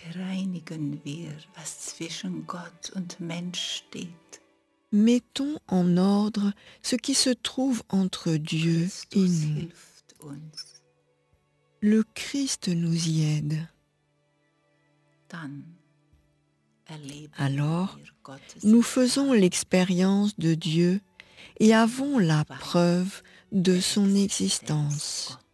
bereinigen wir, was zwischen Gott und Mensch steht. Mettons en ordre ce qui se trouve entre Dieu et Christus nous. hilft uns. Le Christ nous y aide. Dann erleben Alors, wir Gottes nous faisons l'expérience de Dieu et avons la preuve de son existence.